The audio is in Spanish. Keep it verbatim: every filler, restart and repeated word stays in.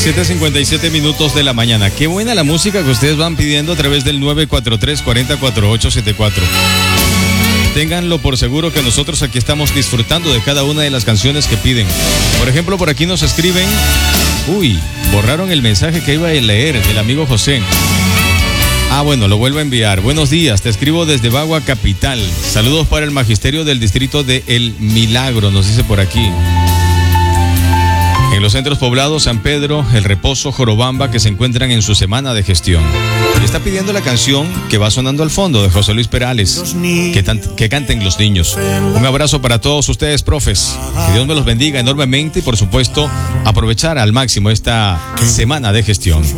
siete cincuenta y siete minutos de la mañana. Qué buena la música que ustedes van pidiendo a través del nueve cuatro tres, cuatro cero, cuatro ocho siete cuatro. Ténganlo por seguro que nosotros aquí estamos disfrutando de cada una de las canciones que piden. Por ejemplo, por aquí nos escriben... Uy, borraron el mensaje que iba a leer del amigo José. Ah, bueno, lo vuelvo a enviar. Buenos días, te escribo desde Bagua Capital. Saludos para el magisterio del distrito de El Milagro, nos dice por aquí. En los centros poblados San Pedro, El Reposo, Jorobamba, que se encuentran en su semana de gestión. Y está pidiendo la canción que va sonando al fondo de José Luis Perales, que, tan, que canten los niños. Un abrazo para todos ustedes, profes. Que Dios me los bendiga enormemente y, por supuesto, aprovechar al máximo esta semana de gestión.